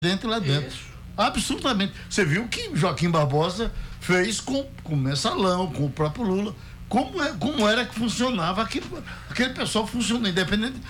dentro lá dentro. Isso. Absolutamente. Você viu que Joaquim Barbosa fez com o Mensalão, com o próprio Lula. Como era que funcionava aquele pessoal funcionando, independente.